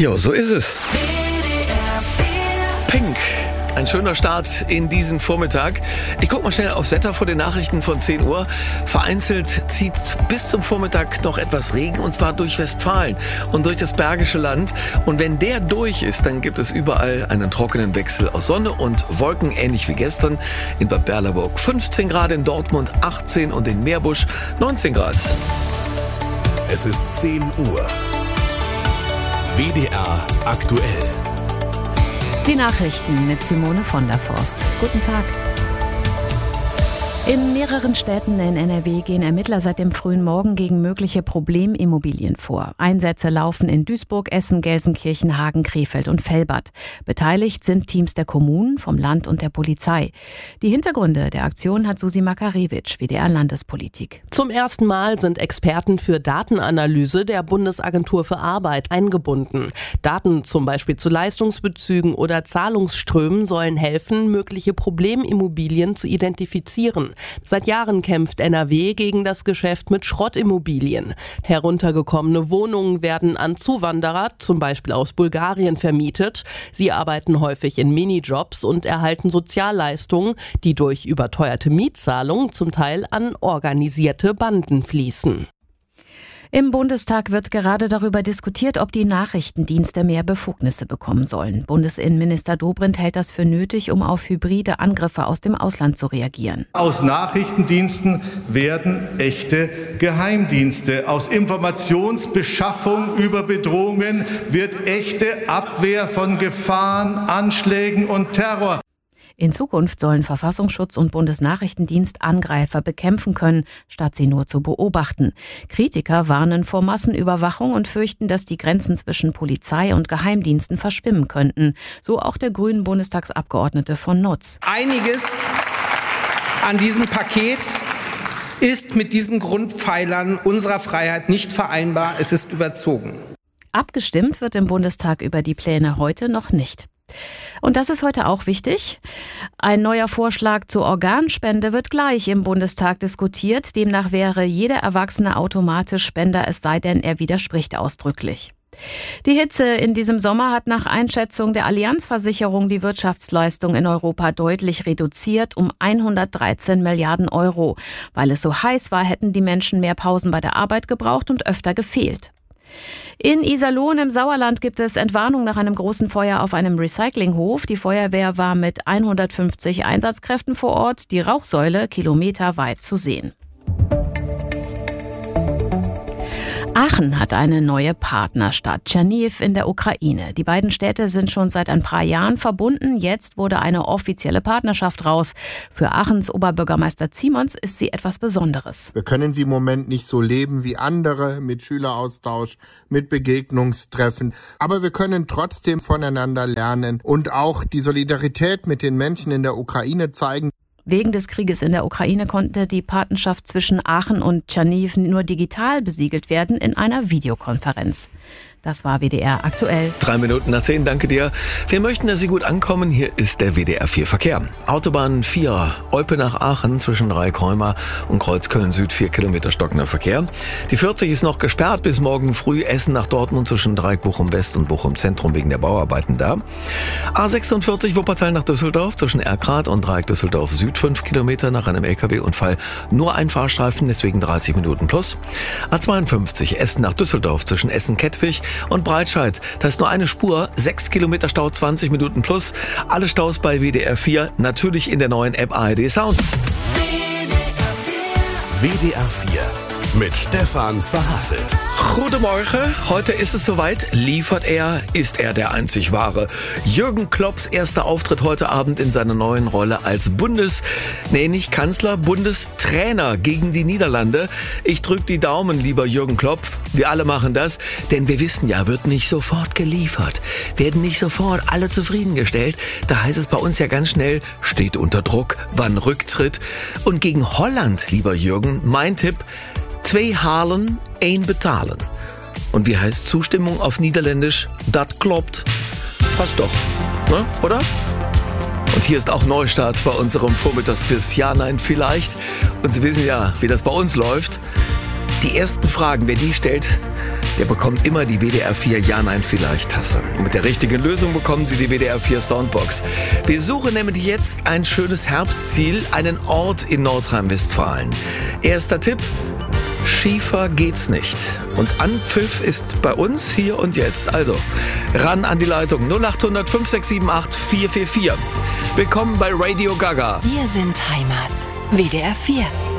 Ja, so ist es. Pink. Ein schöner Start in diesen Vormittag. Ich gucke mal schnell aufs Wetter vor den Nachrichten von 10 Uhr. Vereinzelt zieht bis zum Vormittag noch etwas Regen, und zwar durch Westfalen und durch das Bergische Land. Und wenn der durch ist, dann gibt es überall einen trockenen Wechsel aus Sonne und Wolken, ähnlich wie gestern. In Bad Berleburg 15 Grad, in Dortmund 18 und in Meerbusch 19 Grad. Es ist 10 Uhr. WDR aktuell. Die Nachrichten mit Simone von der Forst. Guten Tag. In mehreren Städten in NRW gehen Ermittler seit dem frühen Morgen gegen mögliche Problemimmobilien vor. Einsätze laufen in Duisburg, Essen, Gelsenkirchen, Hagen, Krefeld und Velbert. Beteiligt sind Teams der Kommunen, vom Land und der Polizei. Die Hintergründe der Aktion hat Susi Makarewitsch, WDR Landespolitik. Zum ersten Mal sind Experten für Datenanalyse der Bundesagentur für Arbeit eingebunden. Daten zum Beispiel zu Leistungsbezügen oder Zahlungsströmen sollen helfen, mögliche Problemimmobilien zu identifizieren. Seit Jahren kämpft NRW gegen das Geschäft mit Schrottimmobilien. Heruntergekommene Wohnungen werden an Zuwanderer, zum Beispiel aus Bulgarien, vermietet. Sie arbeiten häufig in Minijobs und erhalten Sozialleistungen, die durch überteuerte Mietzahlungen zum Teil an organisierte Banden fließen. Im Bundestag wird gerade darüber diskutiert, ob die Nachrichtendienste mehr Befugnisse bekommen sollen. Bundesinnenminister Dobrindt hält das für nötig, um auf hybride Angriffe aus dem Ausland zu reagieren. Aus Nachrichtendiensten werden echte Geheimdienste. Aus Informationsbeschaffung über Bedrohungen wird echte Abwehr von Gefahren, Anschlägen und Terror. In Zukunft sollen Verfassungsschutz und Bundesnachrichtendienst Angreifer bekämpfen können, statt sie nur zu beobachten. Kritiker warnen vor Massenüberwachung und fürchten, dass die Grenzen zwischen Polizei und Geheimdiensten verschwimmen könnten. So auch der grünen Bundestagsabgeordnete von Nutz. Einiges an diesem Paket ist mit diesen Grundpfeilern unserer Freiheit nicht vereinbar. Es ist überzogen. Abgestimmt wird im Bundestag über die Pläne heute noch nicht. Und das ist heute auch wichtig. Ein neuer Vorschlag zur Organspende wird gleich im Bundestag diskutiert. Demnach wäre jeder Erwachsene automatisch Spender, es sei denn, er widerspricht ausdrücklich. Die Hitze in diesem Sommer hat nach Einschätzung der Allianz-Versicherung die Wirtschaftsleistung in Europa deutlich reduziert um 113 Milliarden Euro. Weil es so heiß war, hätten die Menschen mehr Pausen bei der Arbeit gebraucht und öfter gefehlt. In Iserlohn im Sauerland gibt es Entwarnung nach einem großen Feuer auf einem Recyclinghof. Die Feuerwehr war mit 150 Einsatzkräften vor Ort, die Rauchsäule kilometerweit zu sehen. Aachen hat eine neue Partnerstadt, Tscherniw in der Ukraine. Die beiden Städte sind schon seit ein paar Jahren verbunden. Jetzt wurde eine offizielle Partnerschaft raus. Für Aachens Oberbürgermeister Ziemons ist sie etwas Besonderes. Wir können sie im Moment nicht so leben wie andere, mit Schüleraustausch, mit Begegnungstreffen. Aber wir können trotzdem voneinander lernen und auch die Solidarität mit den Menschen in der Ukraine zeigen. Wegen des Krieges in der Ukraine konnte die Partnerschaft zwischen Aachen und Tscherniw nur digital besiegelt werden in einer Videokonferenz. Das war WDR aktuell. 3 Minuten nach 10, danke dir. Wir möchten, dass Sie gut ankommen. Hier ist der WDR 4 Verkehr. Autobahn 4, Olpe nach Aachen zwischen Dreieck-Heuma und Kreuz Köln-Süd, 4 Kilometer stockender Verkehr. Die 40 ist noch gesperrt bis morgen früh. Essen nach Dortmund zwischen Dreieck Bochum West und Bochum Zentrum wegen der Bauarbeiten da. A46 Wuppertal nach Düsseldorf zwischen Erkrath und Dreieck Düsseldorf Süd, 5 Kilometer nach einem LKW-Unfall. Nur ein Fahrstreifen, deswegen 30 Minuten plus. A52 Essen nach Düsseldorf zwischen Essen-Kettwig und Breitscheid. Da ist nur eine Spur, 6 Kilometer Stau, 20 Minuten plus. Alle Staus bei WDR 4, natürlich in der neuen App ARD Sounds. WDR 4 mit Stefan Verhasselt. Guten Morgen, heute ist es soweit. Liefert er, ist er der einzig wahre. Jürgen Klopps erster Auftritt heute Abend in seiner neuen Rolle als Bundestrainer gegen die Niederlande. Ich drück die Daumen, lieber Jürgen Klopp. Wir alle machen das, denn wir wissen ja, wird nicht sofort geliefert. Werden nicht sofort alle zufriedengestellt. Da heißt es bei uns ja ganz schnell, steht unter Druck, wann Rücktritt. Und gegen Holland, lieber Jürgen, mein Tipp, 2 halen, 1 betalen. Und wie heißt Zustimmung auf Niederländisch? Dat klopt. Passt doch, ne? Oder? Und hier ist auch Neustart bei unserem Vormittagsquiz. Ja, nein, vielleicht. Und Sie wissen ja, wie das bei uns läuft. Die ersten Fragen, wer die stellt, der bekommt immer die WDR 4 Ja-Nein-Vielleicht-Tasse. Und mit der richtigen Lösung bekommen Sie die WDR 4 Soundbox. Wir suchen nämlich jetzt ein schönes Herbstziel, einen Ort in Nordrhein-Westfalen. Erster Tipp: schiefer geht's nicht. Und Anpfiff ist bei uns hier und jetzt. Also, ran an die Leitung 0800 5678 444. Willkommen bei Radio Gaga. Wir sind Heimat. WDR 4.